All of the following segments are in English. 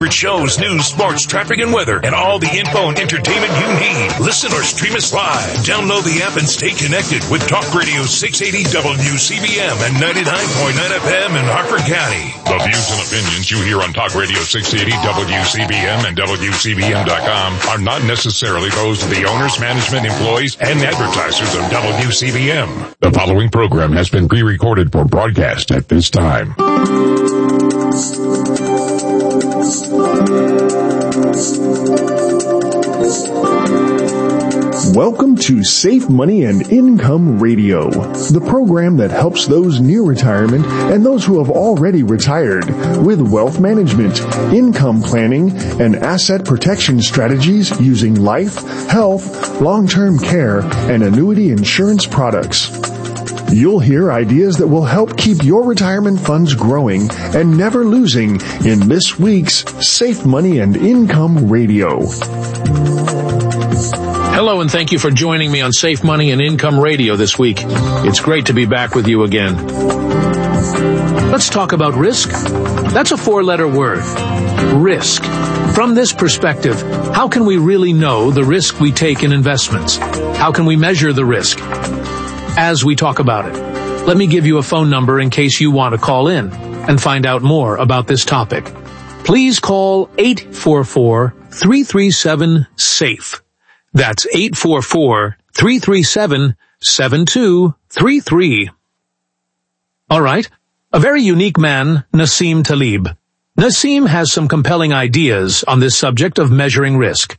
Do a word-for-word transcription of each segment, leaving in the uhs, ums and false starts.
favorite shows, news, sports, traffic, and weather, and all the info and entertainment you need. Listen or stream us live. Download the app and stay connected with Talk Radio six eighty W C B M and ninety-nine point nine F M in Harford County. The views and opinions you hear on Talk Radio six eighty W C B M and W C B M dot com are not necessarily those of the owners, management, employees, and advertisers of W C B M. The following program has been pre-recorded for broadcast at this time. Welcome to Safe Money and Income Radio, the program that helps those near retirement and those who have already retired with wealth management, income planning, and asset protection strategies using life, health, long-term care, and annuity insurance products. You'll hear ideas that will help keep your retirement funds growing and never losing in this week's Safe Money and Income Radio. Hello, and thank you for joining me on Safe Money and Income Radio this week. It's great to be back with you again. Let's talk about risk. That's a four-letter word. Risk. From this perspective, how can we really know the risk we take in investments? How can we measure the risk? As we talk about it, let me give you a phone number in case you want to call in and find out more about this topic. Please call eight four four, three three seven, SAFE. That's eight four four, three three seven, seven two three three. All right. A very unique man, Nassim Taleb. Nassim has some compelling ideas on this subject of measuring risk.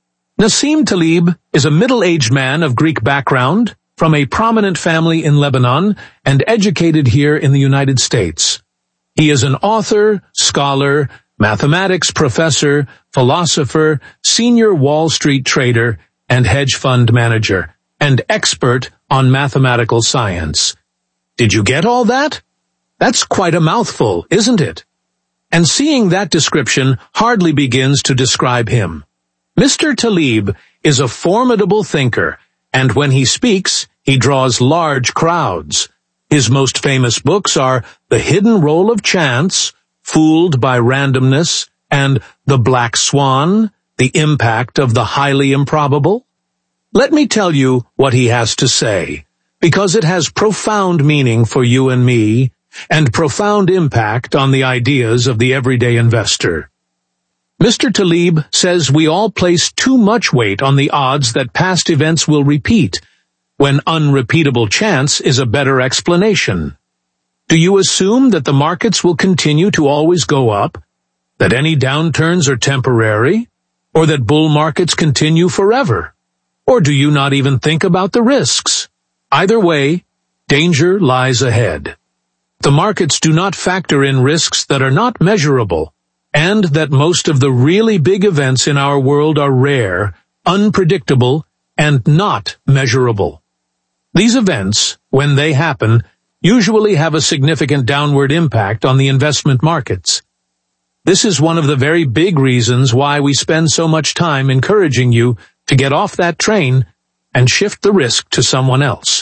Nassim Taleb is a middle-aged man of Greek background, from a prominent family in Lebanon, and educated here in the United States. He is an author, scholar, mathematics professor, philosopher, senior Wall Street trader, and hedge fund manager, and expert on mathematical science. Did you get all that? That's quite a mouthful, isn't it? And seeing that description hardly begins to describe him. Mister Taleb is a formidable thinker, and when he speaks, he draws large crowds. His most famous books are The Hidden Role of Chance, Fooled by Randomness, and The Black Swan, The Impact of the Highly Improbable. Let me tell you what he has to say, because it has profound meaning for you and me, and profound impact on the ideas of the everyday investor. Mister Taleb says we all place too much weight on the odds that past events will repeat, when unrepeatable chance is a better explanation. Do you assume that the markets will continue to always go up, that any downturns are temporary, or that bull markets continue forever? Or do you not even think about the risks? Either way, danger lies ahead. The markets do not factor in risks that are not measurable, and that most of the really big events in our world are rare, unpredictable, and not measurable. These events, when they happen, usually have a significant downward impact on the investment markets. This is one of the very big reasons why we spend so much time encouraging you to get off that train and shift the risk to someone else.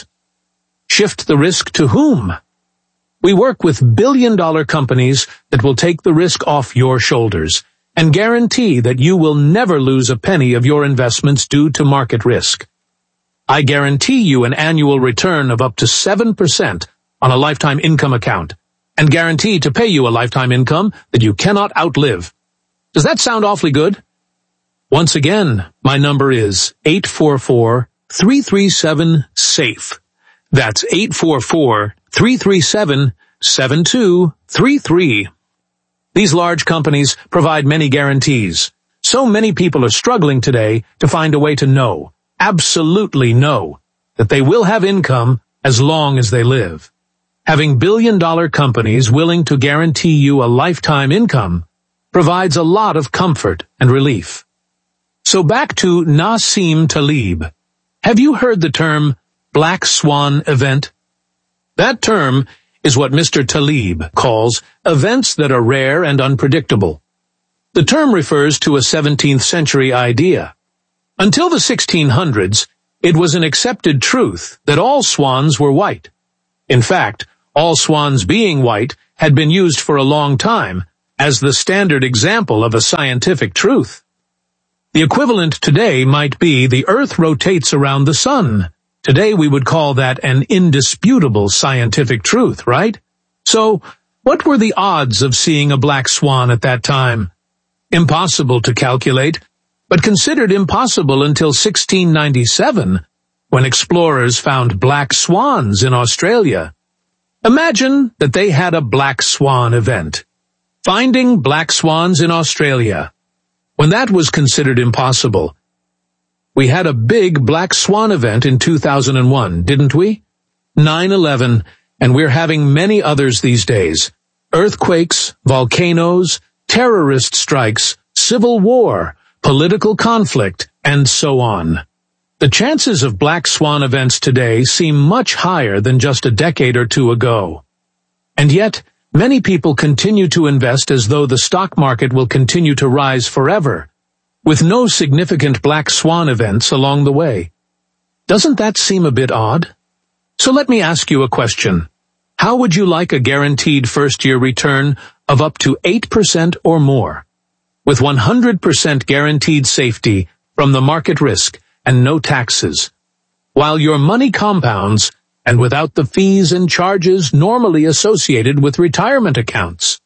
Shift the risk to whom? We work with billion-dollar companies that will take the risk off your shoulders and guarantee that you will never lose a penny of your investments due to market risk. I guarantee you an annual return of up to seven percent on a lifetime income account, and guarantee to pay you a lifetime income that you cannot outlive. Does that sound awfully good? Once again, my number is eight four four, three three seven, SAFE. That's eight four four, three three seven, seven two three three. These large companies provide many guarantees. So many people are struggling today to find a way to know, absolutely know, that they will have income as long as they live. Having billion-dollar companies willing to guarantee you a lifetime income provides a lot of comfort and relief. So back to Nassim Taleb. Have you heard the term Black Swan event? That term is what Mister Taleb calls events that are rare and unpredictable. The term refers to a seventeenth century idea. Until the sixteen hundreds, it was an accepted truth that all swans were white. In fact, all swans being white had been used for a long time, as the standard example of a scientific truth. The equivalent today might be the Earth rotates around the sun. Today we would call that an indisputable scientific truth, right? So, what were the odds of seeing a black swan at that time? Impossible to calculate, but considered impossible until sixteen ninety-seven, when explorers found black swans in Australia. Imagine that they had a black swan event. Finding black swans in Australia. When that was considered impossible, we had a big black swan event in two thousand one, didn't we? nine eleven, and we're having many others these days. Earthquakes, volcanoes, terrorist strikes, civil war, political conflict, and so on. The chances of black swan events today seem much higher than just a decade or two ago. And yet, many people continue to invest as though the stock market will continue to rise forever, with no significant black swan events along the way. Doesn't that seem a bit odd? So let me ask you a question. How would you like a guaranteed first-year return of up to eight percent or more, with one hundred percent guaranteed safety from the market risk and no taxes, while your money compounds and without the fees and charges normally associated with retirement accounts?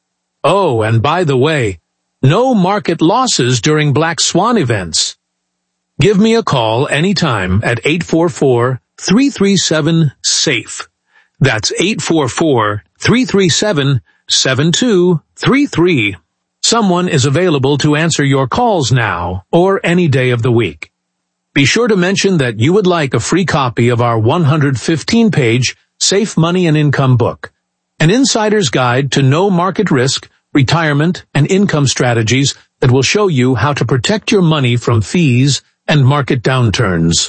Oh, and by the way, no market losses during black swan events. Give me a call anytime at eight four four, three three seven, SAFE. That's eight four four, three three seven, seven two three three. Someone is available to answer your calls now or any day of the week. Be sure to mention that you would like a free copy of our one hundred fifteen page Safe Money and Income book, an insider's guide to no market risk, retirement, and income strategies that will show you how to protect your money from fees and market downturns.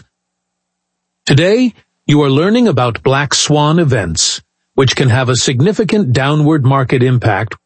Today, you are learning about black swan events, which can have a significant downward market impact.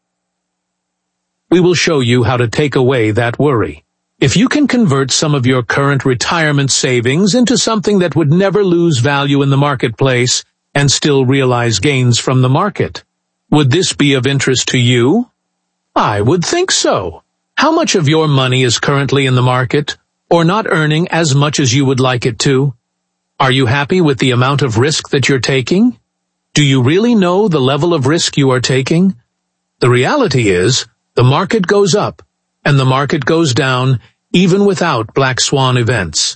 We will show you how to take away that worry. If you can convert some of your current retirement savings into something that would never lose value in the marketplace and still realize gains from the market, would this be of interest to you? I would think so. How much of your money is currently in the market, or not earning as much as you would like it to? Are you happy with the amount of risk that you're taking? Do you really know the level of risk you are taking? The reality is, the market goes up, and the market goes down, even without black swan events.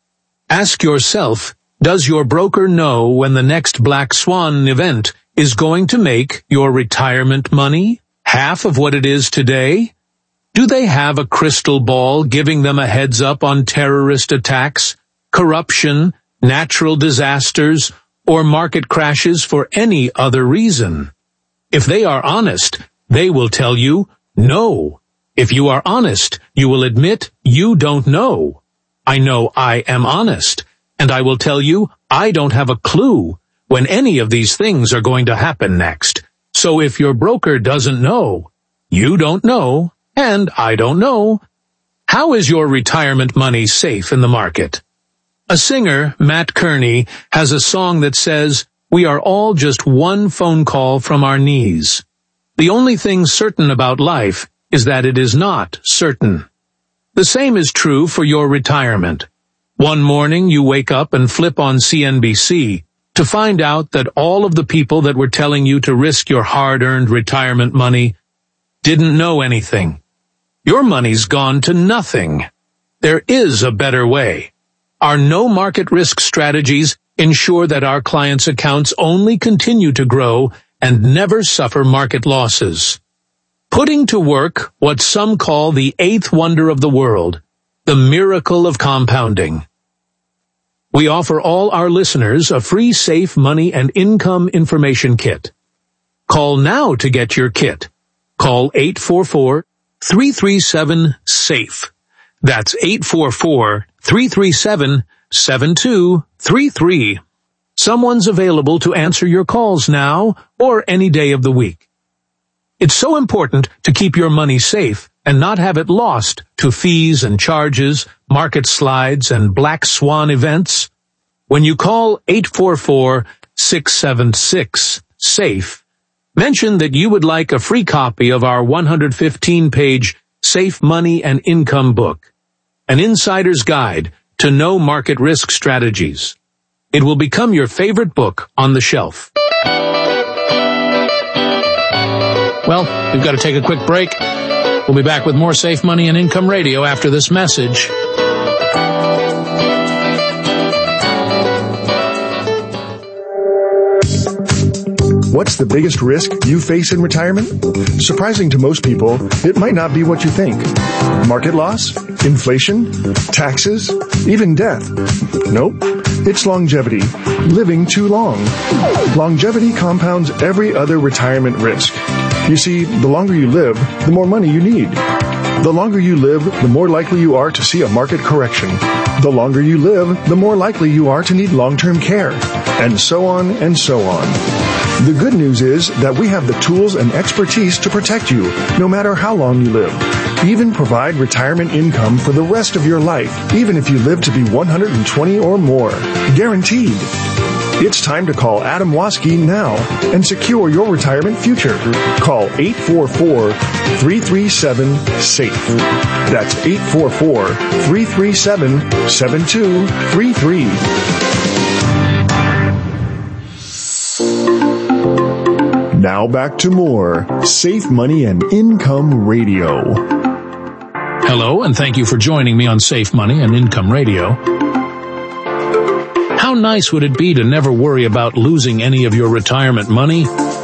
Ask yourself, does your broker know when the next black swan event is going to make your retirement money half of what it is today? Do they have a crystal ball giving them a heads up on terrorist attacks, corruption, natural disasters, or market crashes for any other reason? If they are honest, they will tell you no. If you are honest, you will admit you don't know. I know I am honest, and I will tell you I don't have a clue when any of these things are going to happen next. So if your broker doesn't know, you don't know, and I don't know, how is your retirement money safe in the market? A singer, Matt Kearney, has a song that says, "We are all just one phone call from our knees." The only thing certain about life is that it is not certain. The same is true for your retirement. One morning you wake up and flip on C N B C to find out that all of the people that were telling you to risk your hard-earned retirement money didn't know anything. Your money's gone to nothing. There is a better way. Our no market risk strategies ensure that our clients' accounts only continue to grow and never suffer market losses. Putting to work what some call the eighth wonder of the world, the miracle of compounding. We offer all our listeners a free Safe Money and Income Information Kit. Call now to get your kit. Call eight four four, three three seven, SAFE. That's eight four four, three three seven, seven two three three. Someone's available to answer your calls now or any day of the week. It's so important to keep your money safe and not have it lost to fees and charges, market slides, and black swan events. When you call eight four four, six seven six, SAFE, Mention that you would like a free copy of our one hundred fifteen page Safe Money and Income book, an insider's guide to no market risk strategies. It will become your favorite book on the shelf. Well, we've got to take a quick break. We'll be back with more Safe Money and Income Radio after this message. What's the biggest risk you face in retirement? Surprising to most people, it might not be what you think. Market loss? Inflation? Taxes? Even death? Nope. It's longevity. Living too long. Longevity compounds every other retirement risk. You see, the longer you live, the more money you need. The longer you live, the more likely you are to see a market correction. The longer you live, the more likely you are to need long-term care. And so on and so on. The good news is that we have the tools and expertise to protect you, no matter how long you live. Even provide retirement income for the rest of your life, even if you live to be one hundred twenty or more. Guaranteed. It's time to call Adam Waske now and secure your retirement future. Call eight four four, three three seven, SAFE. That's eight four four, three three seven, seven two three three. Now back to more Safe Money and Income Radio. Hello, and thank you for joining me on Safe Money and Income Radio. How nice would it be to never worry about losing any of your retirement money?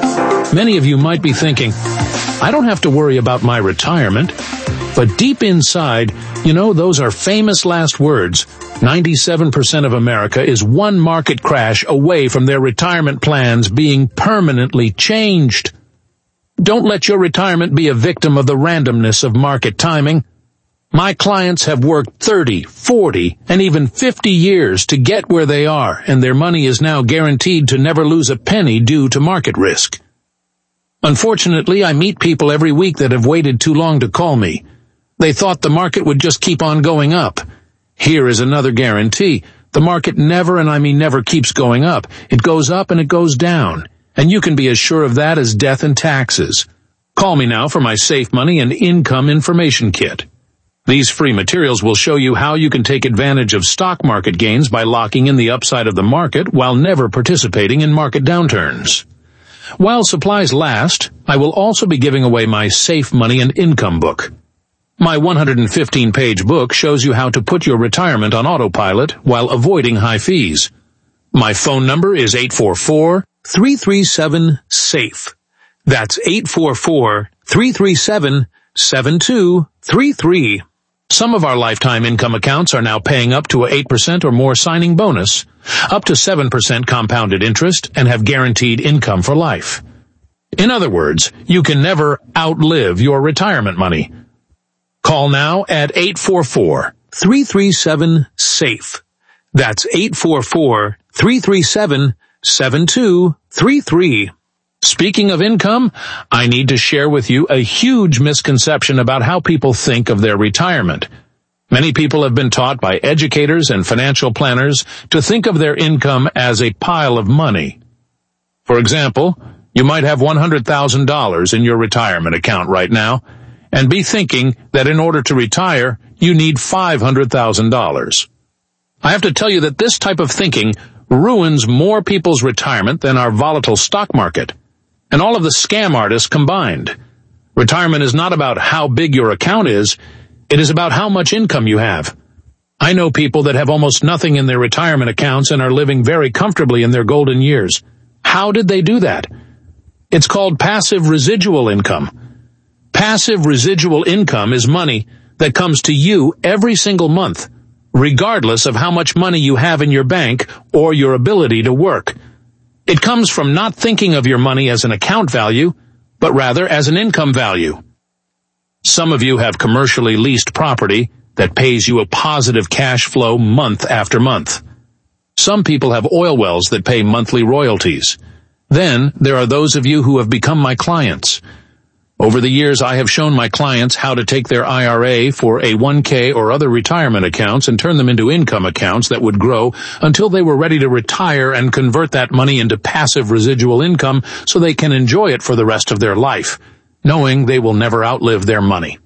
Many of you might be thinking, I don't have to worry about my retirement. But deep inside, you know, those are famous last words. ninety-seven percent of America is one market crash away from their retirement plans being permanently changed. Don't let your retirement be a victim of the randomness of market timing. My clients have worked thirty, forty, and even fifty years to get where they are, and their money is now guaranteed to never lose a penny due to market risk. Unfortunately, I meet people every week that have waited too long to call me. They thought the market would just keep on going up. Here is another guarantee. The market never, and I mean never, keeps going up. It goes up and it goes down. And you can be as sure of that as death and taxes. Call me now for my Safe Money and Income Information Kit. These free materials will show you how you can take advantage of stock market gains by locking in the upside of the market while never participating in market downturns. While supplies last, I will also be giving away my Safe Money and Income book. My one hundred fifteen page book shows you how to put your retirement on autopilot while avoiding high fees. My phone number is eight four four, three three seven, SAFE. That's eight four four, three three seven, seven two three three. Some of our lifetime income accounts are now paying up to an eight percent or more signing bonus, up to seven percent compounded interest, and have guaranteed income for life. In other words, you can never outlive your retirement money. Call now at eight four four, three three seven, SAFE. That's eight four four, three three seven, seven two three three. Speaking of income, I need to share with you a huge misconception about how people think of their retirement. Many people have been taught by educators and financial planners to think of their income as a pile of money. For example, you might have one hundred thousand dollars in your retirement account right now, and be thinking that in order to retire, you need five hundred thousand dollars. I have to tell you that this type of thinking ruins more people's retirement than our volatile stock market, and all of the scam artists combined. Retirement is not about how big your account is, it is about how much income you have. I know people that have almost nothing in their retirement accounts and are living very comfortably in their golden years. How did they do that? It's called passive residual income. Passive residual income is money that comes to you every single month, regardless of how much money you have in your bank or your ability to work. It comes from not thinking of your money as an account value, but rather as an income value. Some of you have commercially leased property that pays you a positive cash flow month after month. Some people have oil wells that pay monthly royalties. Then there are those of you who have become my clients. Over the years, I have shown my clients how to take their I R A, four oh one k, or other retirement accounts and turn them into income accounts that would grow until they were ready to retire and convert that money into passive residual income so they can enjoy it for the rest of their life, knowing they will never outlive their money.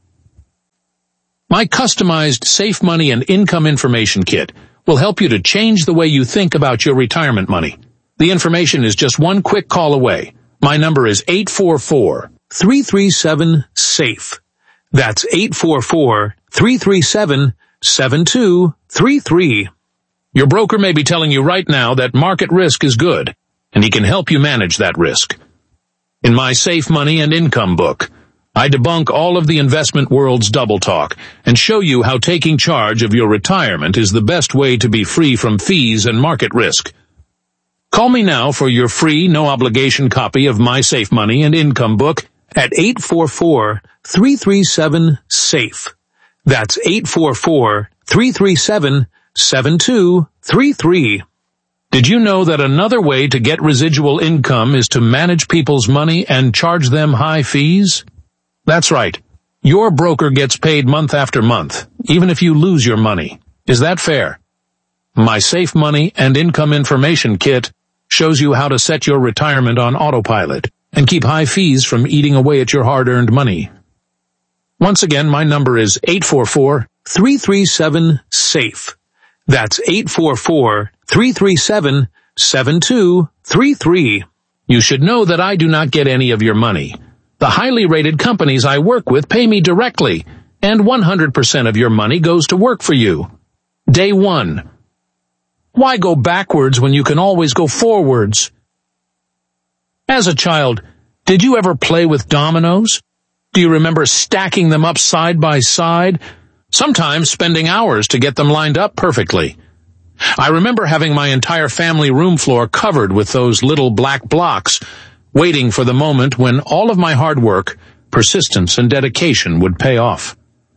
My customized Safe Money and Income Information Kit will help you to change the way you think about your retirement money. The information is just one quick call away. My number is eight four four, three three seven, SAFE. That's eight four four, three three seven, seven two three three. Your broker may be telling you right now that market risk is good, and he can help you manage that risk. In my Safe Money and Income book, I debunk all of the investment world's double talk and show you how taking charge of your retirement is the best way to be free from fees and market risk. Call me now for your free, no-obligation copy of my Safe Money and Income book at eight four four, three three seven, SAFE. That's eight four four, three three seven, seven two three three. Did you know that another way to get residual income is to manage people's money and charge them high fees? That's right. Your broker gets paid month after month, even if you lose your money. Is that fair? My Safe Money and Income Information Kit shows you how to set your retirement on autopilot and keep high fees from eating away at your hard-earned money. Once again, my number is eight four four, three three seven, SAFE. That's eight four four, three three seven, seven two three three. You should know that I do not get any of your money. The highly rated companies I work with pay me directly, and one hundred percent of your money goes to work for you. Day one. Why go backwards when you can always go forwards? As a child, did you ever play with dominoes? Do you remember stacking them up side by side, sometimes spending hours to get them lined up perfectly? I remember having my entire family room floor covered with those little black blocks, waiting for the moment when all of my hard work, persistence, and dedication would pay off.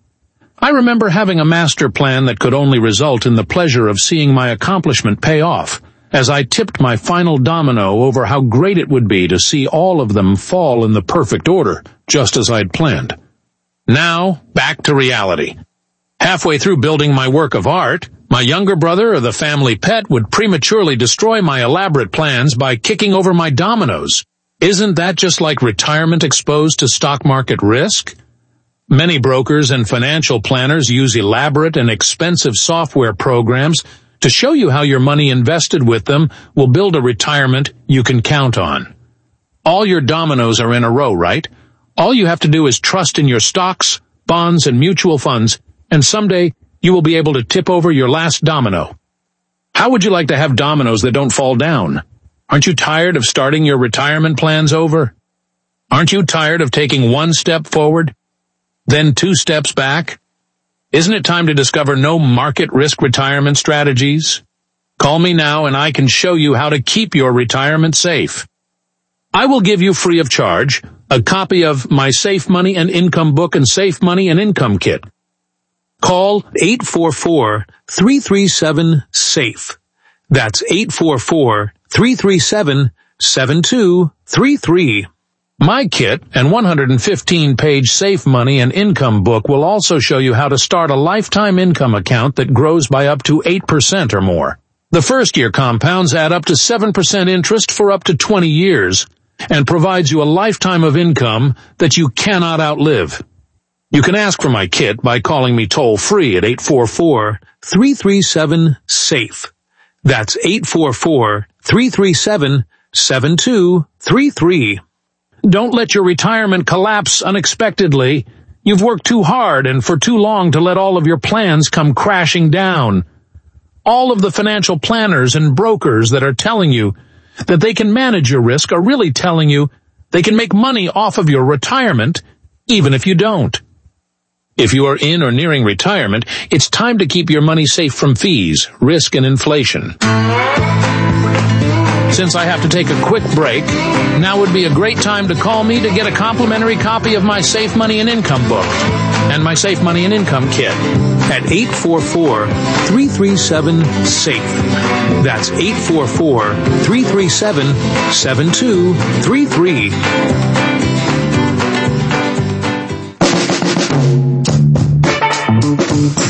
I remember having a master plan that could only result in the pleasure of seeing my accomplishment pay off, as I tipped my final domino over how great it would be to see all of them fall in the perfect order, just as I'd planned. Now, back to reality. Halfway through building my work of art, my younger brother or the family pet would prematurely destroy my elaborate plans by kicking over my dominoes. Isn't that just like retirement exposed to stock market risk? Many brokers and financial planners use elaborate and expensive software programs to show you how your money invested with them will build a retirement you can count on. All your dominoes are in a row, right? All you have to do is trust in your stocks, bonds, and mutual funds, and someday you will be able to tip over your last domino. How would you like to have dominoes that don't fall down? Aren't you tired of starting your retirement plans over? Aren't you tired of taking one step forward, then two steps back? Isn't it time to discover no market risk retirement strategies? Call me now and I can show you how to keep your retirement safe. I will give you free of charge a copy of my Safe Money and Income book and Safe Money and Income Kit. Call eight four four, three three seven, SAFE. That's eight four four, three three seven, seven two three three. My kit and one hundred fifteen page Safe Money and Income book will also show you how to start a lifetime income account that grows by up to eight percent or more. The first year compounds add up to seven percent interest for up to twenty years and provides you a lifetime of income that you cannot outlive. You can ask for my kit by calling me toll-free at eight four four, three three seven, SAFE. That's eight four four, three three seven, seven two three three. Don't let your retirement collapse unexpectedly. You've worked too hard and for too long to let all of your plans come crashing down. All of the financial planners and brokers that are telling you that they can manage your risk are really telling you they can make money off of your retirement, even if you don't. If you are in or nearing retirement, it's time to keep your money safe from fees, risk, and inflation. Since I have to take a quick break, now would be a great time to call me to get a complimentary copy of my Safe Money and Income book and my Safe Money and Income Kit at eight four four, three three seven, SAFE. That's eight four four, three three seven, seven two three three.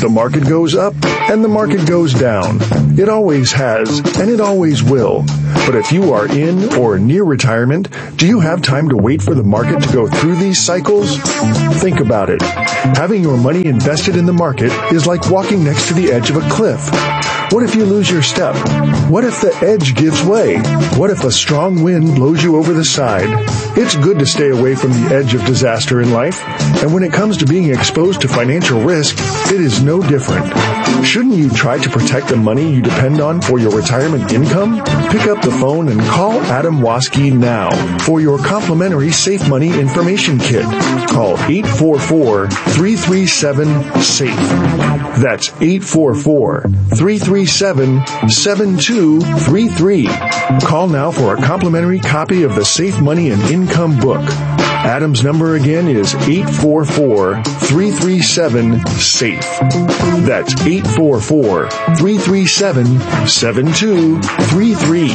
The market goes up and the market goes down. It always has, and it always will. But if you are in or near retirement, do you have time to wait for the market to go through these cycles? Think about it. Having your money invested in the market is like walking next to the edge of a cliff. What if you lose your step? What if the edge gives way? What if a strong wind blows you over the side? It's good to stay away from the edge of disaster in life, and when it comes to being exposed to financial risk, it is no different. Shouldn't you try to protect the money you depend on for your retirement income? Pick up the phone and call Adam Waske now for your complimentary Safe Money Information Kit. Call eight four four, three three seven, SAFE. That's eight four four, three three seven, seven two three three. Call now for a complimentary copy of the Safe Money and Income book. Adam's number again is eight four four, three three seven, SAFE. That's eight four four, three three seven, seven two three three.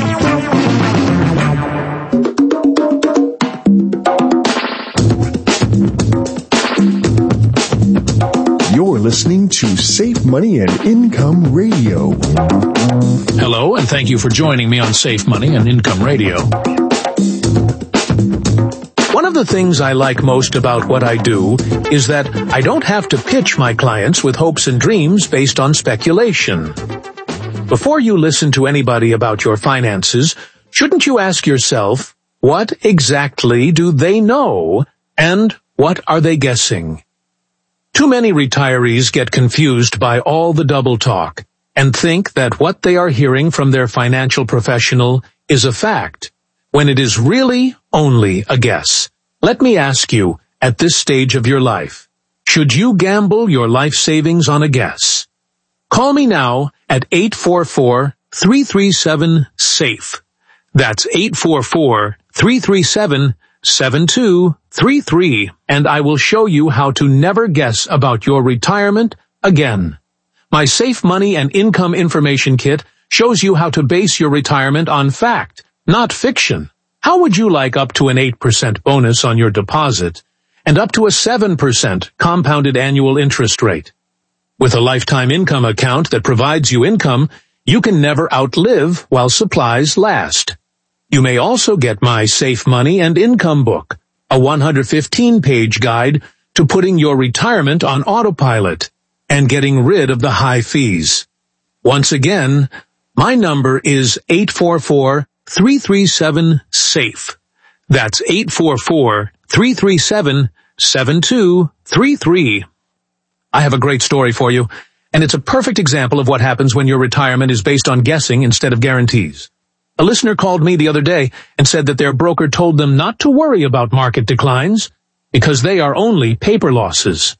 You're listening to Safe Money and Income Radio. Hello, and thank you for joining me on Safe Money and Income Radio. One of the things I like most about what I do is that I don't have to pitch my clients with hopes and dreams based on speculation. Before you listen to anybody about your finances, shouldn't you ask yourself, what exactly do they know and what are they guessing? Too many retirees get confused by all the double talk and think that what they are hearing from their financial professional is a fact, when it is really only a guess. Let me ask you, at this stage of your life, should you gamble your life savings on a guess? Call me now at eight four four, three three seven, SAFE. That's eight four four, three three seven, seven two three three, and I will show you how to never guess about your retirement again. My Safe Money and Income Information Kit shows you how to base your retirement on fact, not fiction. How would you like up to an eight percent bonus on your deposit and up to a seven percent compounded annual interest rate? With a lifetime income account that provides you income, you can never outlive while supplies last. You may also get my Safe Money and Income book, a one hundred fifteen page guide to putting your retirement on autopilot and getting rid of the high fees. Once again, my number is eight four four, three three seven, SAFE. That's eight four four, three three seven, seven two three three. I have a great story for you, and it's a perfect example of what happens when your retirement is based on guessing instead of guarantees. A listener called me the other day and said that their broker told them not to worry about market declines because they are only paper losses.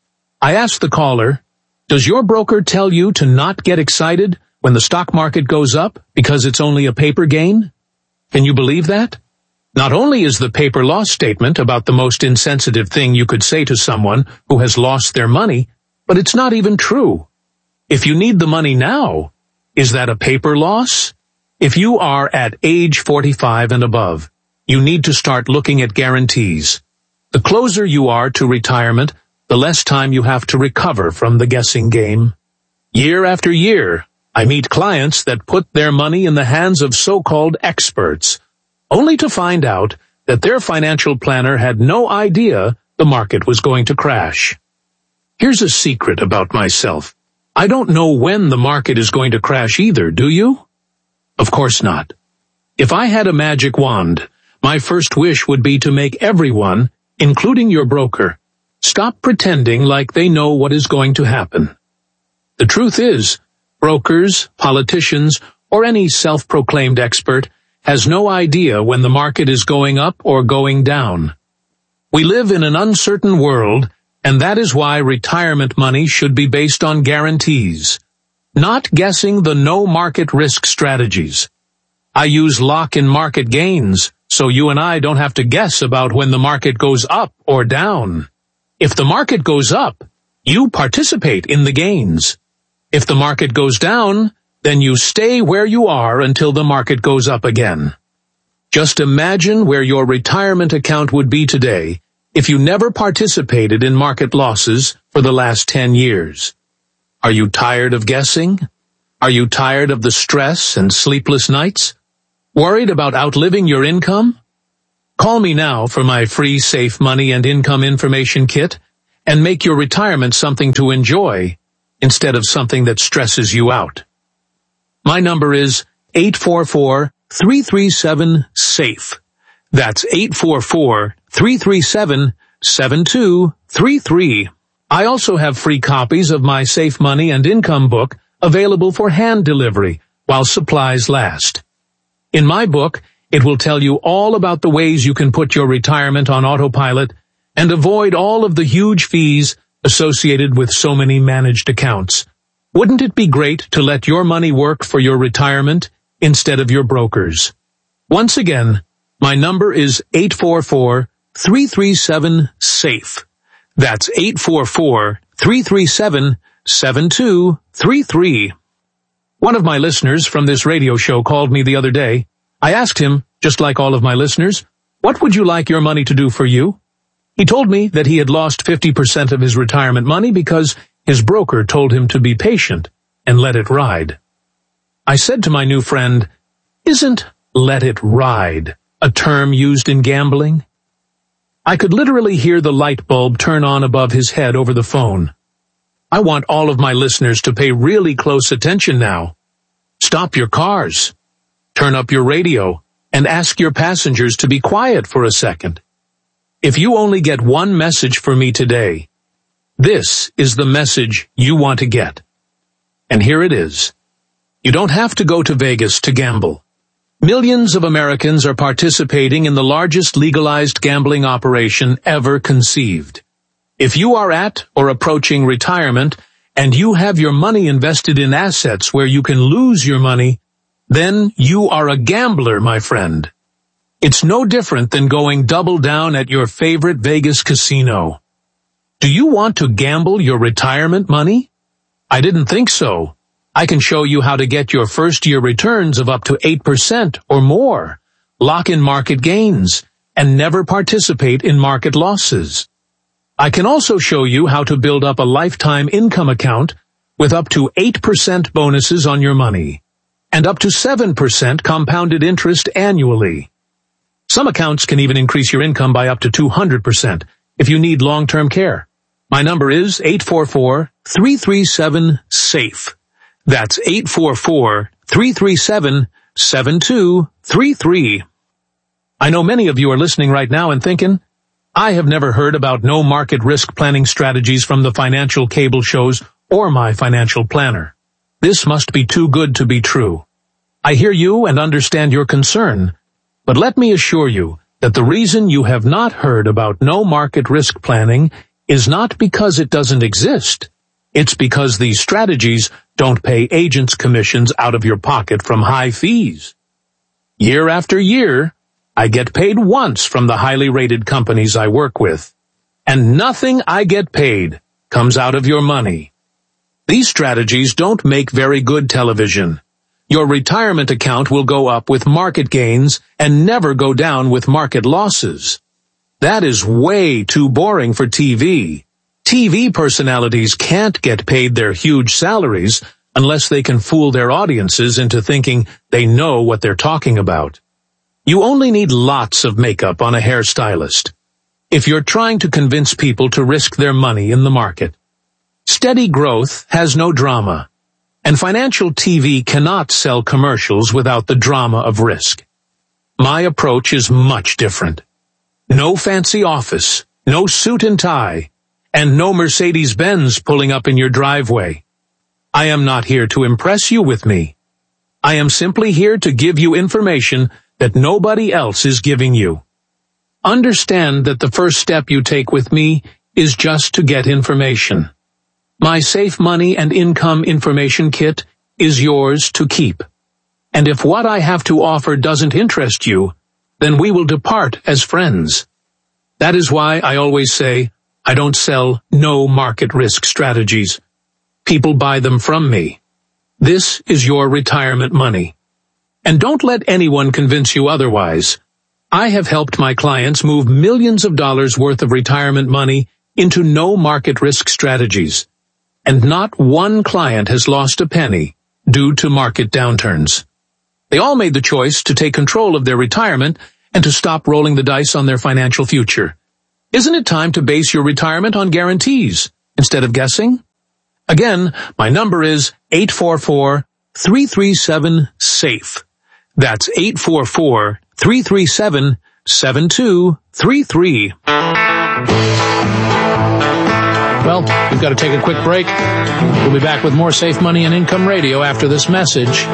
I asked the caller, does your broker tell you to not get excited when the stock market goes up because it's only a paper gain? Can you believe that? Not only is the paper loss statement about the most insensitive thing you could say to someone who has lost their money, but it's not even true. If you need the money now, is that a paper loss? If you are at age forty-five and above, you need to start looking at guarantees. The closer you are to retirement, the less time you have to recover from the guessing game. Year after year, I meet clients that put their money in the hands of so-called experts, only to find out that their financial planner had no idea the market was going to crash. Here's a secret about myself. I don't know when the market is going to crash either, do you? Of course not. If I had a magic wand, my first wish would be to make everyone, including your broker, stop pretending like they know what is going to happen. The truth is, brokers, politicians, or any self-proclaimed expert has no idea when the market is going up or going down. We live in an uncertain world, and that is why retirement money should be based on guarantees, not guessing the no-market risk strategies. I use lock-in market gains, so you and I don't have to guess about when the market goes up or down. If the market goes up, you participate in the gains. If the market goes down, then you stay where you are until the market goes up again. Just imagine where your retirement account would be today if you never participated in market losses for the last ten years. Are you tired of guessing? Are you tired of the stress and sleepless nights? Worried about outliving your income? Call me now for my free Safe Money and Income Information Kit and make your retirement something to enjoy instead of something that stresses you out. My number is eight four four, three three seven, SAFE. That's eight four four, three three seven, seven two three three. I also have free copies of my Safe Money and Income book available for hand delivery while supplies last. In my book, it will tell you all about the ways you can put your retirement on autopilot and avoid all of the huge fees associated with so many managed accounts. Wouldn't it be great to let your money work for your retirement instead of your brokers? Once again, my number is eight four four, three three seven, SAFE. That's eight four four, three three seven, seven two three three. One of my listeners from this radio show called me the other day. I asked him, just like all of my listeners, what would you like your money to do for you? He told me that he had lost fifty percent of his retirement money because his broker told him to be patient and let it ride. I said to my new friend, isn't let it ride a term used in gambling? I could literally hear the light bulb turn on above his head over the phone. I want all of my listeners to pay really close attention now. Stop your cars, turn up your radio, and ask your passengers to be quiet for a second. If you only get one message for me today, this is the message you want to get. And here it is. You don't have to go to Vegas to gamble. Millions of Americans are participating in the largest legalized gambling operation ever conceived. If you are at or approaching retirement and you have your money invested in assets where you can lose your money, then you are a gambler, my friend. It's no different than going double down at your favorite Vegas casino. Do you want to gamble your retirement money? I didn't think so. I can show you how to get your first year returns of up to eight percent or more, lock in market gains, and never participate in market losses. I can also show you how to build up a lifetime income account with up to eight percent bonuses on your money and up to seven percent compounded interest annually. Some accounts can even increase your income by up to two hundred percent if you need long-term care. My number is eight four four, three three seven, SAFE. That's eight four four, three three seven, seven two three three. I know many of you are listening right now and thinking, I have never heard about no market risk planning strategies from the financial cable shows or my financial planner. This must be too good to be true. I hear you and understand your concern, but let me assure you that the reason you have not heard about no market risk planning is not because it doesn't exist. It's because these strategies don't pay agents' commissions out of your pocket from high fees. Year after year, I get paid once from the highly rated companies I work with, and nothing I get paid comes out of your money. These strategies don't make very good television. Your retirement account will go up with market gains and never go down with market losses. That is way too boring for T V. T V personalities can't get paid their huge salaries unless they can fool their audiences into thinking they know what they're talking about. You only need lots of makeup on a hairstylist if you're trying to convince people to risk their money in the market. Steady growth has no drama, and financial T V cannot sell commercials without the drama of risk. My approach is much different. No fancy office, no suit and tie, and no Mercedes-Benz pulling up in your driveway. I am not here to impress you with me. I am simply here to give you information that nobody else is giving you. Understand that the first step you take with me is just to get information. My Safe Money and Income Information Kit is yours to keep. And if what I have to offer doesn't interest you, then we will depart as friends. That is why I always say, I don't sell no market risk strategies. People buy them from me. This is your retirement money. And don't let anyone convince you otherwise. I have helped my clients move millions of dollars worth of retirement money into no market risk strategies. and not one client has lost a penny due to market downturns. They all made the choice to take control of their retirement and to stop rolling the dice on their financial future. Isn't it time to base your retirement on guarantees instead of guessing? Again, my number is eight four four, three three seven, SAFE. That's eight four four, three three seven, seven two three three. Well, we've got to take a quick break. We'll be back with more Safe Money and Income Radio after this message.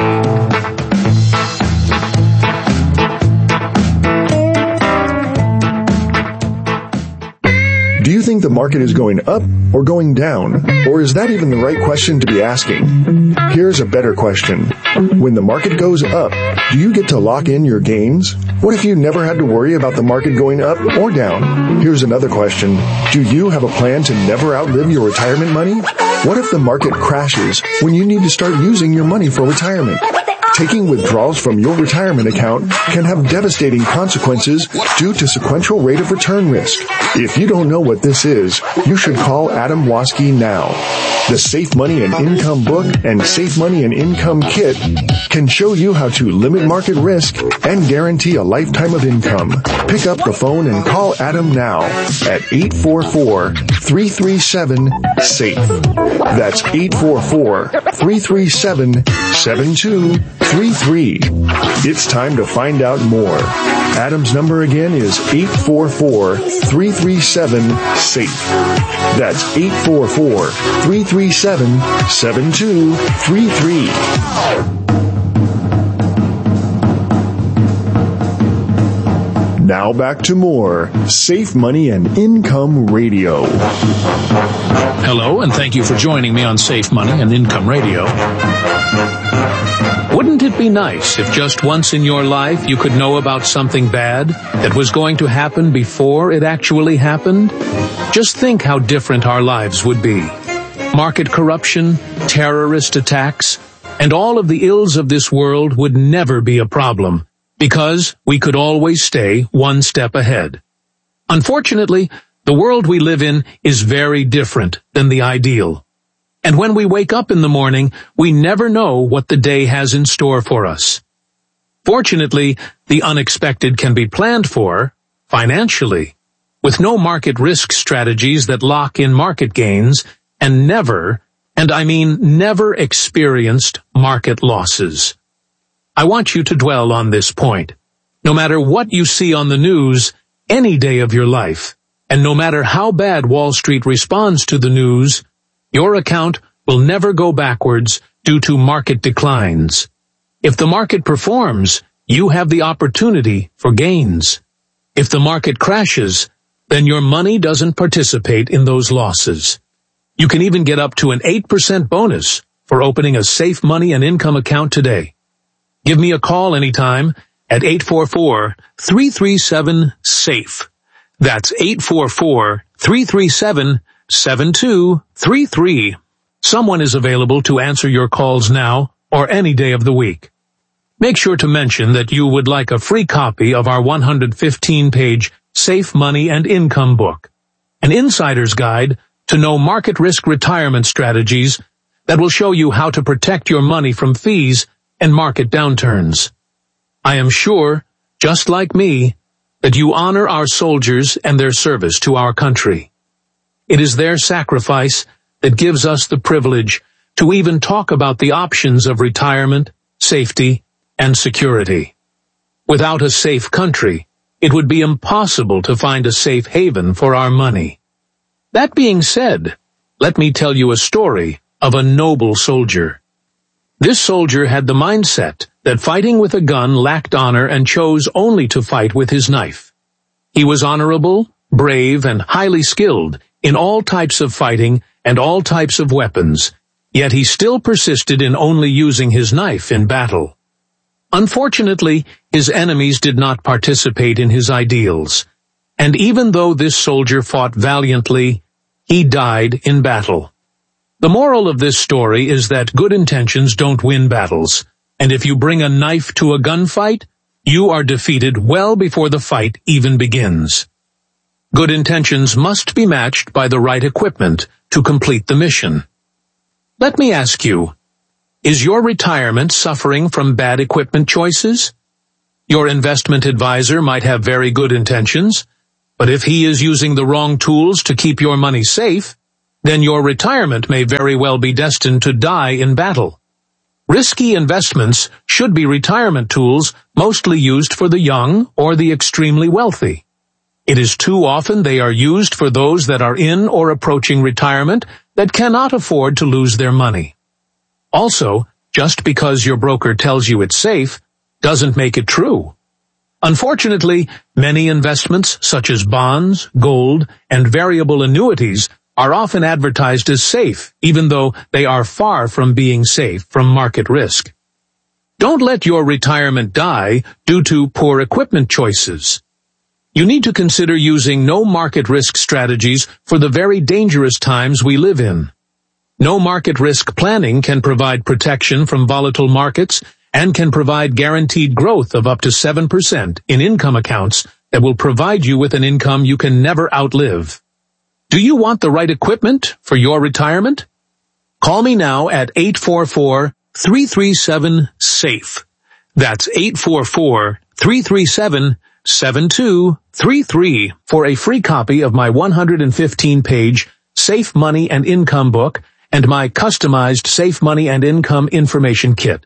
Do you think the market is going up or going down? Or is that even the right question to be asking? Here's a better question. When the market goes up, do you get to lock in your gains? What if you never had to worry about the market going up or down? Here's another question. Do you have a plan to never outlive your retirement money? What if the market crashes when you need to start using your money for retirement? Taking withdrawals from your retirement account can have devastating consequences due to sequential rate of return risk. If you don't know what this is, you should call Adam Waske now. The Safe Money and Income book and Safe Money and Income kit can show you how to limit market risk and guarantee a lifetime of income. Pick up the phone and call Adam now at eight four four, three three seven, SAFE. That's eight four four, three three seven, seven two three three. It's time to find out more. Adam's number again is eight four four, three three seven, SAFE. That's eight four four, three three seven, seven two three three. Now back to more Safe Money and Income Radio. Hello, and thank you for joining me on Safe Money and Income Radio. Wouldn't it be nice if just once in your life you could know about something bad that was going to happen before it actually happened? Just think how different our lives would be. Market corruption, terrorist attacks, and all of the ills of this world would never be a problem, because we could always stay one step ahead. Unfortunately, the world we live in is very different than the ideal. And when we wake up in the morning, we never know what the day has in store for us. Fortunately, the unexpected can be planned for financially, with no market risk strategies that lock in market gains, and never, and I mean never experienced market losses. I want you to dwell on this point. No matter what you see on the news any day of your life, and no matter how bad Wall Street responds to the news, your account will never go backwards due to market declines. If the market performs, you have the opportunity for gains. If the market crashes, then your money doesn't participate in those losses. You can even get up to an eight percent bonus for opening a Safe Money and Income account today. Give me a call anytime at eight four four, three three seven, SAFE. That's eight four four, three three seven, seven two three three. Someone is available to answer your calls now or any day of the week. Make sure to mention that you would like a free copy of our one hundred fifteen page Safe Money and Income book, an insider's guide to know market risk retirement strategies that will show you how to protect your money from fees and market downturns. I am sure, just like me, that you honor our soldiers and their service to our country. It is their sacrifice that gives us the privilege to even talk about the options of retirement, safety, and security. Without a safe country, it would be impossible to find a safe haven for our money. That being said, let me tell you a story of a noble soldier. This soldier had the mindset that fighting with a gun lacked honor and chose only to fight with his knife. He was honorable, brave, and highly skilled in all types of fighting and all types of weapons, yet he still persisted in only using his knife in battle. Unfortunately, his enemies did not participate in his ideals, and even though this soldier fought valiantly, he died in battle. The moral of this story is that good intentions don't win battles, and if you bring a knife to a gunfight, you are defeated well before the fight even begins. Good intentions must be matched by the right equipment to complete the mission. Let me ask you, is your retirement suffering from bad equipment choices? Your investment advisor might have very good intentions, but if he is using the wrong tools to keep your money safe, then your retirement may very well be destined to die in battle. Risky investments should be retirement tools mostly used for the young or the extremely wealthy. It is too often they are used for those that are in or approaching retirement that cannot afford to lose their money. Also, just because your broker tells you it's safe doesn't make it true. Unfortunately, many investments such as bonds, gold, and variable annuities are often advertised as safe, even though they are far from being safe from market risk. Don't let your retirement die due to poor equipment choices. You need to consider using no market risk strategies for the very dangerous times we live in. No market risk planning can provide protection from volatile markets and can provide guaranteed growth of up to seven percent in income accounts that will provide you with an income you can never outlive. Do you want the right equipment for your retirement? Call me now at eight four four, three three seven, SAFE. That's eight four four, three three seven, seven two three three for a free copy of my one hundred fifteen page Safe Money and Income book and my customized Safe Money and Income information kit.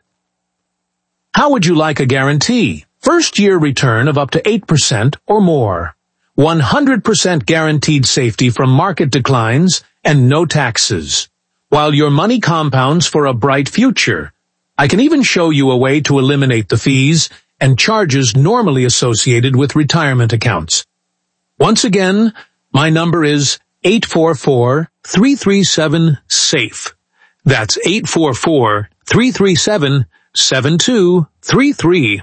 How would you like a guarantee? First year return of up to eight percent or more. one hundred percent guaranteed safety from market declines and no taxes. While your money compounds for a bright future. I can even show you a way to eliminate the fees and charges normally associated with retirement accounts. Once again, my number is eight four four, three three seven, SAFE. That's eight four four, three three seven, seven two three three.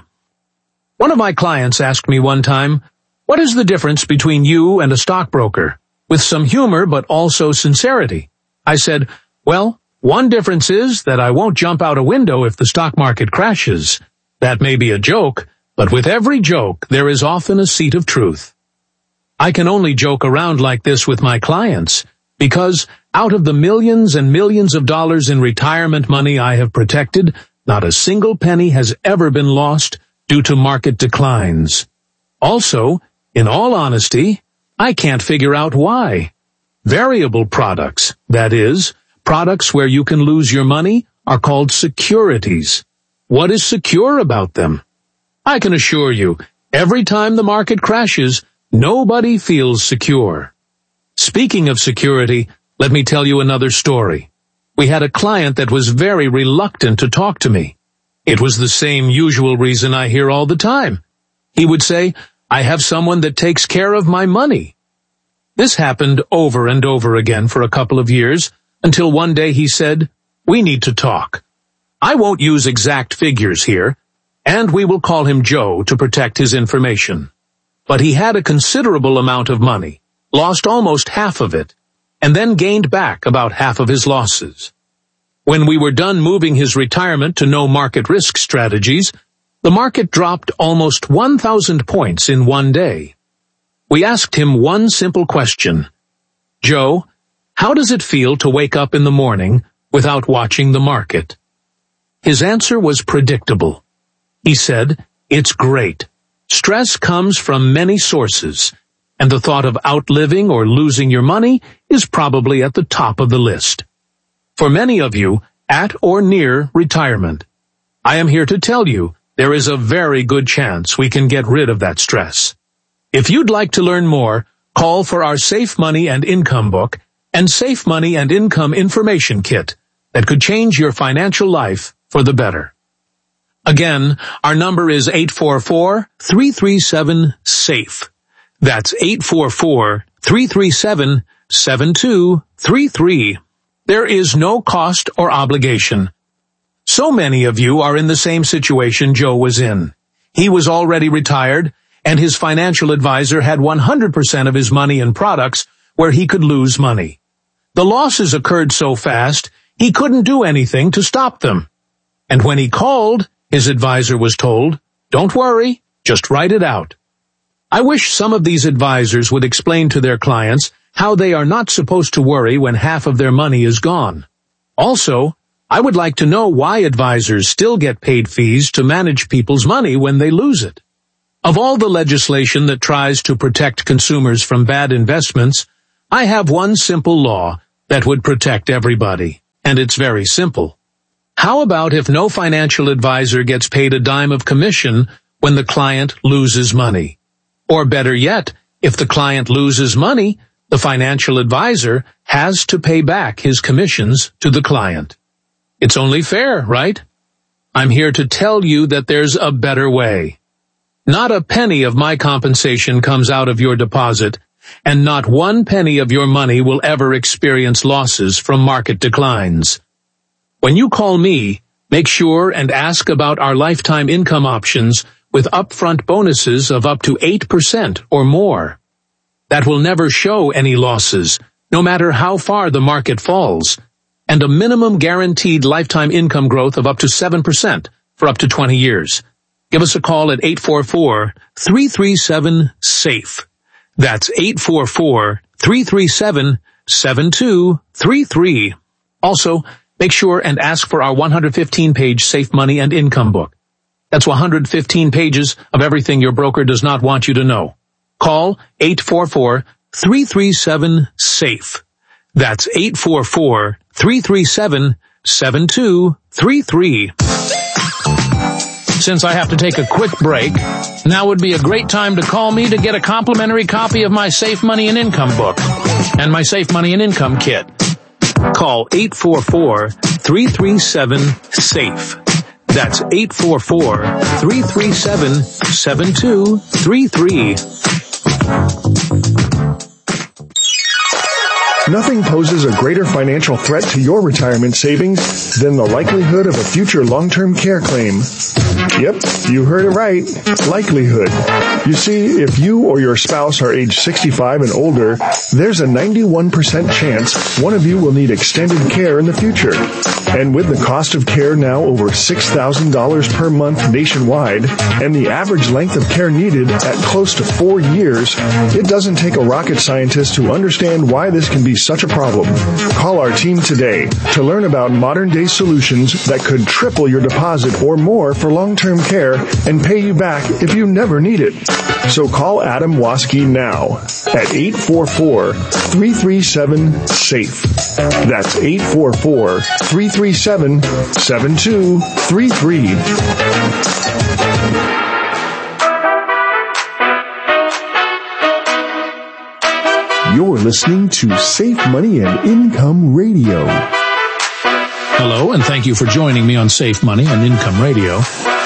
One of my clients asked me one time, what is the difference between you and a stockbroker? With some humor but also sincerity. I said, well, one difference is that I won't jump out a window if the stock market crashes. That may be a joke, but with every joke there is often a seed of truth. I can only joke around like this with my clients because out of the millions and millions of dollars in retirement money I have protected, not a single penny has ever been lost due to market declines. Also, in all honesty, I can't figure out why. Variable products, that is, products where you can lose your money, are called securities. What is secure about them? I can assure you, every time the market crashes, nobody feels secure. Speaking of security, let me tell you another story. We had a client that was very reluctant to talk to me. It was the same usual reason I hear all the time. He would say, I have someone that takes care of my money. This happened over and over again for a couple of years, until one day he said, we need to talk. I won't use exact figures here, and we will call him Joe to protect his information. But he had a considerable amount of money, lost almost half of it, and then gained back about half of his losses. When we were done moving his retirement to no market risk strategies, the market dropped almost one thousand points in one day. We asked him one simple question. Joe, how does it feel to wake up in the morning without watching the market? His answer was predictable. He said, it's great. Stress comes from many sources, and the thought of outliving or losing your money is probably at the top of the list. For many of you, at or near retirement, I am here to tell you there is a very good chance we can get rid of that stress. If you'd like to learn more, call for our Safe Money and Income book and Safe Money and Income information kit that could change your financial life for the better. Again, our number is eight four four, three three seven, SAFE. That's eight four four, three three seven, seven two three three. There is no cost or obligation. So many of you are in the same situation Joe was in. He was already retired, and his financial advisor had one hundred percent of his money in products where he could lose money. The losses occurred so fast, he couldn't do anything to stop them. And when he called, his advisor was told, don't worry, just write it out. I wish some of these advisors would explain to their clients how they are not supposed to worry when half of their money is gone. Also, I would like to know why advisors still get paid fees to manage people's money when they lose it. Of all the legislation that tries to protect consumers from bad investments, I have one simple law that would protect everybody, and it's very simple. How about if no financial advisor gets paid a dime of commission when the client loses money? Or better yet, if the client loses money, the financial advisor has to pay back his commissions to the client. It's only fair, right? I'm here to tell you that there's a better way. Not a penny of my compensation comes out of your deposit, and not one penny of your money will ever experience losses from market declines. When you call me, make sure and ask about our lifetime income options with upfront bonuses of up to eight percent or more. That will never show any losses, no matter how far the market falls, and a minimum guaranteed lifetime income growth of up to seven percent for up to twenty years. Give us a call at eight four four, three three seven, SAFE. That's eight four four, three three seven, seven two three three. Also, make sure and ask for our one hundred fifteen page Safe Money and Income book. That's one hundred fifteen pages of everything your broker does not want you to know. Call eight four four, three three seven, SAFE. That's eight four four, three three seven, seven two three three. Since I have to take a quick break, now would be a great time to call me to get a complimentary copy of my Safe Money and Income book and my Safe Money and Income kit. Call eight four four, three three seven, SAFE. That's eight four four, three three seven, seven two three three. Nothing poses a greater financial threat to your retirement savings than the likelihood of a future long-term care claim. Yep, you heard it right. Likelihood. You see, if you or your spouse are age sixty-five and older, there's a ninety-one percent chance one of you will need extended care in the future. And with the cost of care now over six thousand dollars per month nationwide, and the average length of care needed at close to four years, it doesn't take a rocket scientist to understand why this can be such a problem. Call our team today to learn about modern-day solutions that could triple your deposit or more for long-term care and pay you back if you never need it. So call Adam Waske now at eight four four, three three seven, SAFE. That's eight four four, three three seven, seven two three three. You're listening to Safe Money and Income Radio. Hello, and thank you for joining me on Safe Money and Income Radio.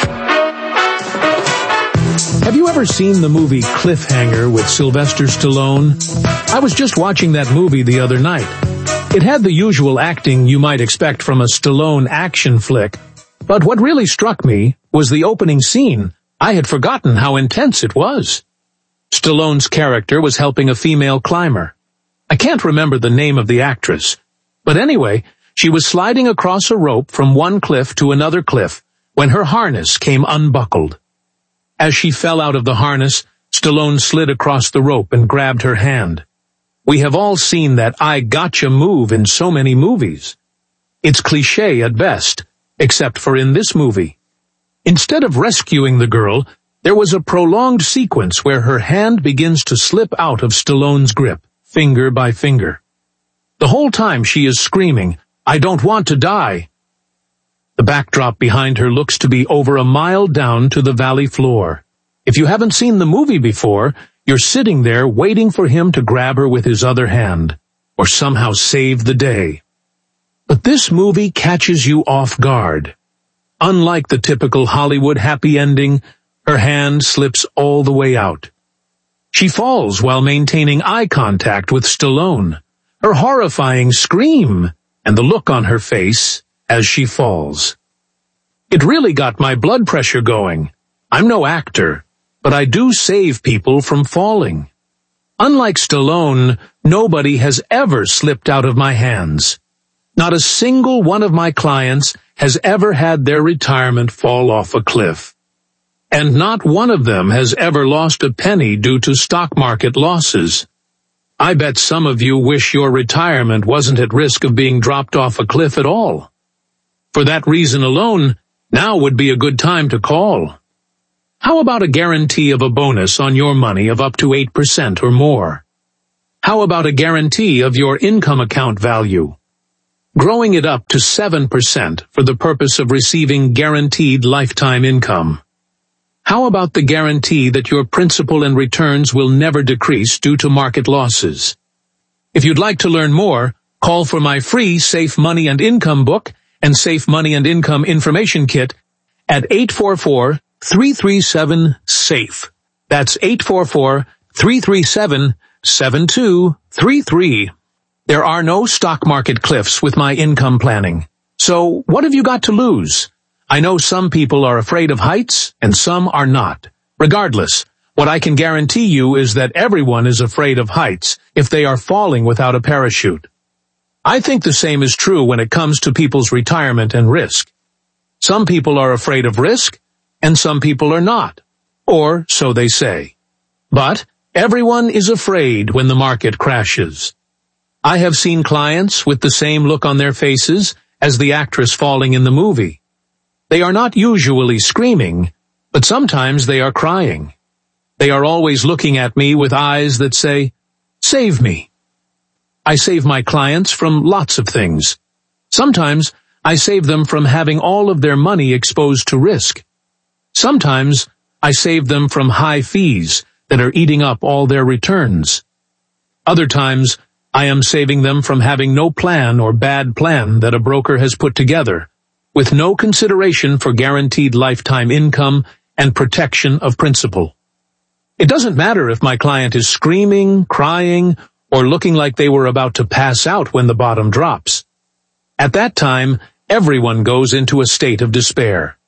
Have you ever seen the movie Cliffhanger with Sylvester Stallone? I was just watching that movie the other night. It had the usual acting you might expect from a Stallone action flick, but what really struck me was the opening scene. I had forgotten how intense it was. Stallone's character was helping a female climber. I can't remember the name of the actress, but anyway, she was sliding across a rope from one cliff to another cliff when her harness came unbuckled. As she fell out of the harness, Stallone slid across the rope and grabbed her hand. We have all seen that I gotcha move in so many movies. It's cliché at best, except for in this movie. Instead of rescuing the girl, there was a prolonged sequence where her hand begins to slip out of Stallone's grip, finger by finger. The whole time she is screaming, "I don't want to die." The backdrop behind her looks to be over a mile down to the valley floor. If you haven't seen the movie before, you're sitting there waiting for him to grab her with his other hand, or somehow save the day. But this movie catches you off guard. Unlike the typical Hollywood happy ending, her hand slips all the way out. She falls while maintaining eye contact with Stallone, her horrifying scream, and the look on her face as she falls. It really got my blood pressure going. I'm no actor, but I do save people from falling. Unlike Stallone, nobody has ever slipped out of my hands. Not a single one of my clients has ever had their retirement fall off a cliff. And not one of them has ever lost a penny due to stock market losses. I bet some of you wish your retirement wasn't at risk of being dropped off a cliff at all. For that reason alone, now would be a good time to call. How about a guarantee of a bonus on your money of up to eight percent or more? How about a guarantee of your income account value, growing it up to seven percent for the purpose of receiving guaranteed lifetime income? How about the guarantee that your principal and returns will never decrease due to market losses? If you'd like to learn more, call for my free Safe Money and Income book and Safe Money and Income Information Kit at eight four four, three three seven, SAFE. That's eight four four, three three seven, seven two three three. There are no stock market cliffs with my income planning. So what have you got to lose? I know some people are afraid of heights and some are not. Regardless, what I can guarantee you is that everyone is afraid of heights if they are falling without a parachute. I think the same is true when it comes to people's retirement and risk. Some people are afraid of risk and some people are not, or so they say. But everyone is afraid when the market crashes. I have seen clients with the same look on their faces as the actress falling in the movie. They are not usually screaming, but sometimes they are crying. They are always looking at me with eyes that say, "Save me." I save my clients from lots of things. Sometimes I save them from having all of their money exposed to risk. Sometimes I save them from high fees that are eating up all their returns. Other times I am saving them from having no plan or bad plan that a broker has put together, with no consideration for guaranteed lifetime income and protection of principal. It doesn't matter if my client is screaming, crying, or looking like they were about to pass out when the bottom drops. At that time, everyone goes into a state of despair.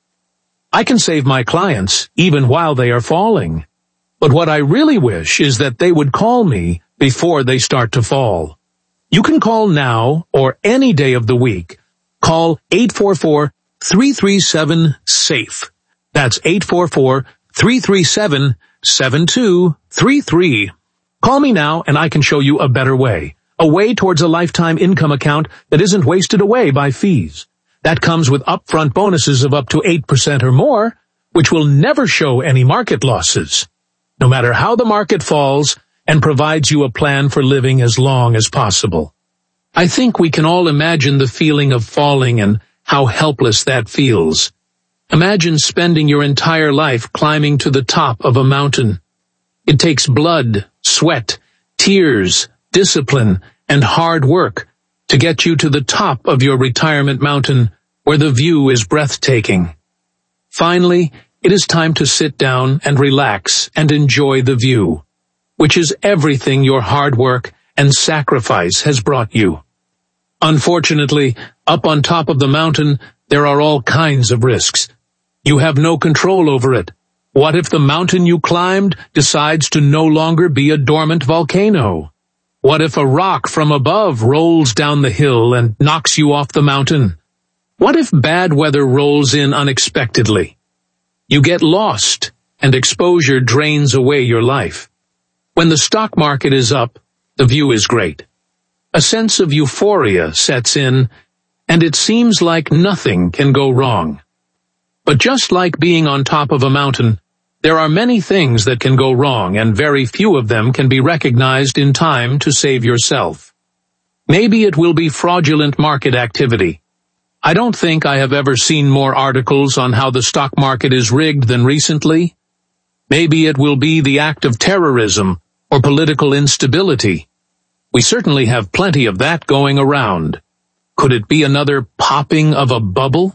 I can save my clients even while they are falling. But what I really wish is that they would call me before they start to fall. You can call now or any day of the week. Call eight four four, three three seven, SAFE. That's eight four four, three three seven, seven two three three. Call me now and I can show you a better way. A way towards a lifetime income account that isn't wasted away by fees. That comes with upfront bonuses of up to eight percent or more, which will never show any market losses, no matter how the market falls, and provides you a plan for living as long as possible. I think we can all imagine the feeling of falling and how helpless that feels. Imagine spending your entire life climbing to the top of a mountain. It takes blood, sweat, tears, discipline, and hard work to get you to the top of your retirement mountain where the view is breathtaking. Finally, it is time to sit down and relax and enjoy the view, which is everything your hard work and sacrifice has brought you. Unfortunately, up on top of the mountain, there are all kinds of risks. You have no control over it. What if the mountain you climbed decides to no longer be a dormant volcano? What if a rock from above rolls down the hill and knocks you off the mountain? What if bad weather rolls in unexpectedly? You get lost, and exposure drains away your life. When the stock market is up, the view is great. A sense of euphoria sets in, and it seems like nothing can go wrong. But just like being on top of a mountain, there are many things that can go wrong, and very few of them can be recognized in time to save yourself. Maybe it will be fraudulent market activity. I don't think I have ever seen more articles on how the stock market is rigged than recently. Maybe it will be the act of terrorism or political instability. We certainly have plenty of that going around. Could it be another popping of a bubble?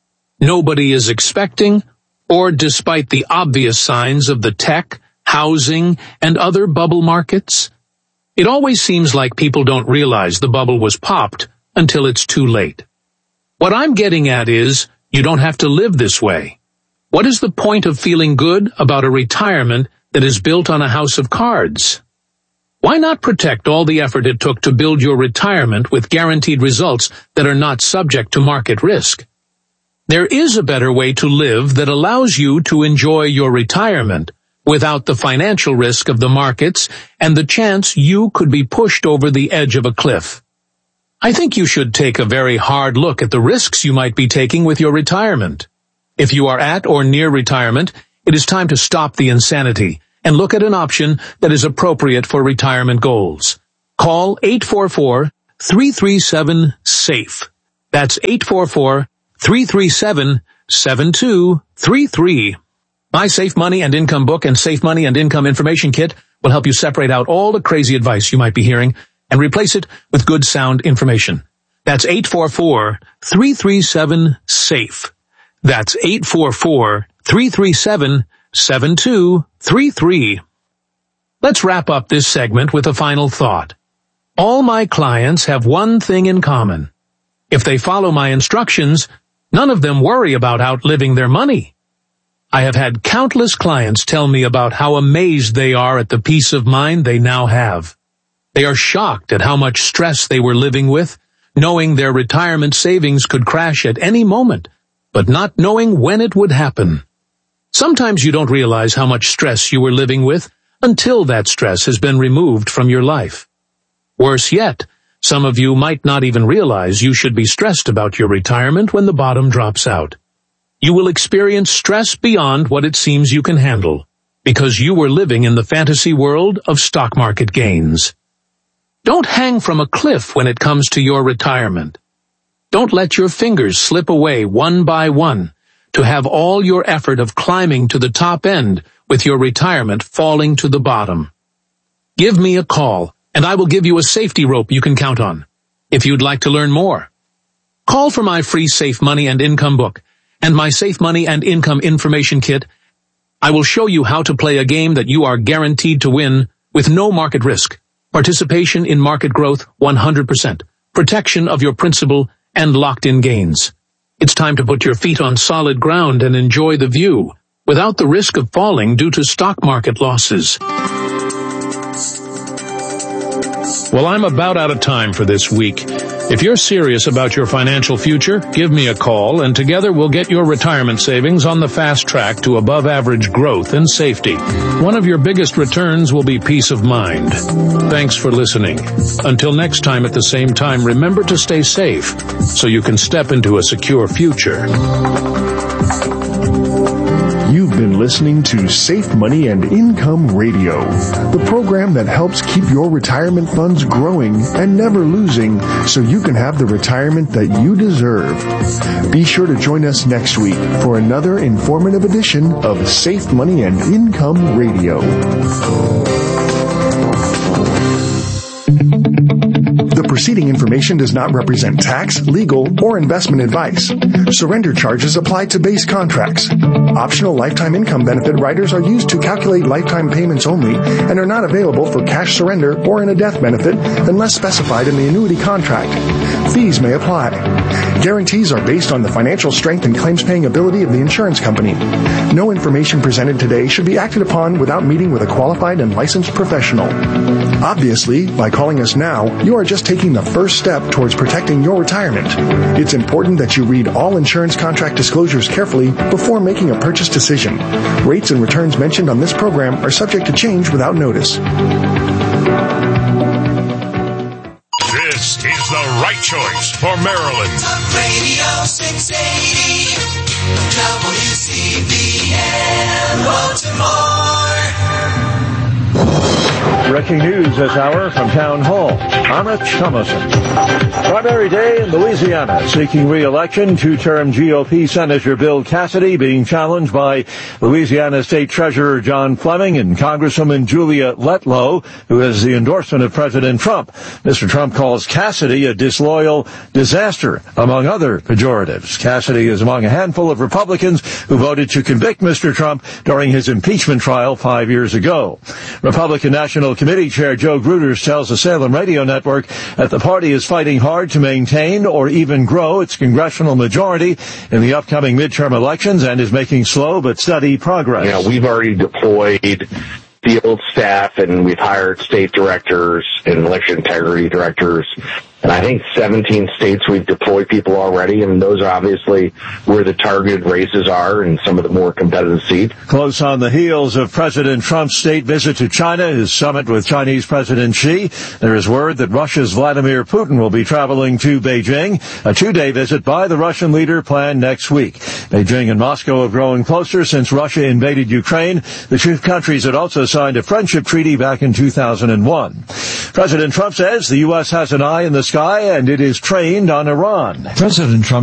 Nobody is expecting, or despite the obvious signs of the tech, housing, and other bubble markets? It always seems like people don't realize the bubble was popped until it's too late. What I'm getting at is, you don't have to live this way. What is the point of feeling good about a retirement that is built on a house of cards? Why not protect all the effort it took to build your retirement with guaranteed results that are not subject to market risk? There is a better way to live that allows you to enjoy your retirement without the financial risk of the markets and the chance you could be pushed over the edge of a cliff. I think you should take a very hard look at the risks you might be taking with your retirement. If you are at or near retirement, it is time to stop the insanity and look at an option that is appropriate for retirement goals. Call eight four four, three three seven, SAFE. That's eight four four, three three seven, seven two three three. My Safe Money and Income book and Safe Money and Income information kit will help you separate out all the crazy advice you might be hearing and replace it with good sound information. That's eight four four, three three seven, SAFE. That's eight four four, three three seven, seven two three three. Let's wrap up this segment with a final thought. All my clients have one thing in common. If they follow my instructions, none of them worry about outliving their money. I have had countless clients tell me about how amazed they are at the peace of mind they now have. They are shocked at how much stress they were living with, knowing their retirement savings could crash at any moment, but not knowing when it would happen. Sometimes you don't realize how much stress you were living with until that stress has been removed from your life. Worse yet, some of you might not even realize you should be stressed about your retirement when the bottom drops out. You will experience stress beyond what it seems you can handle, because you were living in the fantasy world of stock market gains. Don't hang from a cliff when it comes to your retirement. Don't let your fingers slip away one by one to have all your effort of climbing to the top end with your retirement falling to the bottom. Give me a call, and I will give you a safety rope you can count on. If you'd like to learn more, call for my free Safe Money and Income book and my Safe Money and Income information kit. I will show you how to play a game that you are guaranteed to win with no market risk, participation in market growth one hundred percent, protection of your principal, and locked-in gains. It's time to put your feet on solid ground and enjoy the view without the risk of falling due to stock market losses. Well, I'm about out of time for this week. If you're serious about your financial future, give me a call, and together we'll get your retirement savings on the fast track to above-average growth and safety. One of your biggest returns will be peace of mind. Thanks for listening. Until next time at the same time, remember to stay safe so you can step into a secure future. You've been listening to Safe Money and Income Radio, the program that helps keep your retirement funds growing and never losing so you can have the retirement that you deserve. Be sure to join us next week for another informative edition of Safe Money and Income Radio. The preceding information does not represent tax, legal, or investment advice. Surrender charges apply to base contracts. Optional lifetime income benefit riders are used to calculate lifetime payments only and are not available for cash surrender or in a death benefit unless specified in the annuity contract. Fees may apply. Guarantees are based on the financial strength and claims-paying ability of the insurance company. No information presented today should be acted upon without meeting with a qualified and licensed professional. Obviously, by calling us now, you are just taking the first step towards protecting your retirement. It's important that you read all insurance contract disclosures carefully before making a purchase decision. Rates and returns mentioned on this program are subject to change without notice. This is the right choice for Maryland. Talk Radio six eighty, W C B M Baltimore. Breaking news this hour from Town Hall. I'm Rich Thomason. Primary day in Louisiana. Seeking re-election, two-term G O P Senator Bill Cassidy being challenged by Louisiana State Treasurer John Fleming and Congresswoman Julia Letlow, who has the endorsement of President Trump. Mister Trump calls Cassidy a disloyal disaster, among other pejoratives. Cassidy is among a handful of Republicans who voted to convict Mister Trump during his impeachment trial five years ago. Republican National Committee Chair Joe Gruters tells the Salem Radio Network that the party is fighting hard to maintain or even grow its congressional majority in the upcoming midterm elections and is making slow but steady progress. You know, we've already deployed field staff and we've hired state directors and election integrity directors And I think seventeen states we've deployed people already, and those are obviously where the targeted races are and some of the more competitive seats. Close on the heels of President Trump's state visit to China, his summit with Chinese President Xi, there is word that Russia's Vladimir Putin will be traveling to Beijing, a two-day visit by the Russian leader planned next week. Beijing and Moscow have grown closer since Russia invaded Ukraine. The two countries had also signed a friendship treaty back in two thousand one. President Trump says the U S has an eye in the sky and it is trained on Iran. President Trump